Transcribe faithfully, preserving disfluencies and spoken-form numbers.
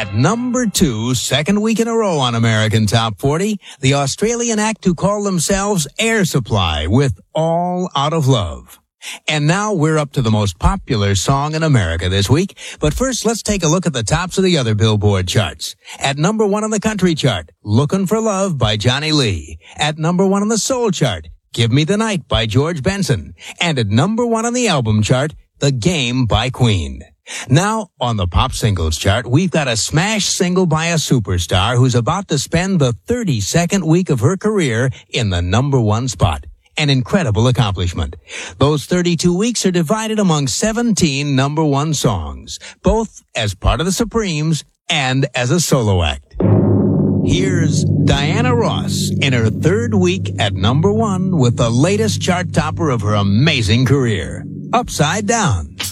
At number two, second week in a row on American Top forty, the Australian act who call themselves Air Supply with All Out of Love. And now we're up to the most popular song in America this week. But first, let's take a look at the tops of the other Billboard charts. At number one on the country chart, Lookin' for Love by Johnny Lee. At number one on the soul chart, Give Me the Night by George Benson. And at number one on the album chart, The Game by Queen. Now, on the pop singles chart, we've got a smash single by a superstar who's about to spend the thirty-second week of her career in the number one spot. An incredible accomplishment. Those thirty-two weeks are divided among seventeen number one songs, both as part of the Supremes and as a solo act. Here's Diana Ross in her third week at number one with the latest chart topper of her amazing career, Upside Down.